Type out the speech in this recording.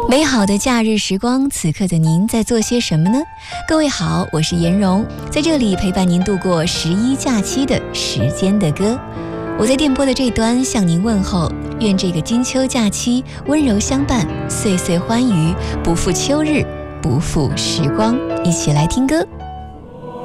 美好的假日时光，此刻的您在做些什么呢？各位好，我是颜蓉，在这里陪伴您度过11假期的时间的歌。我在电波的这端向您问候，愿这个金秋假期温柔相伴，岁岁欢愉，不负秋日，不负时光。一起来听歌。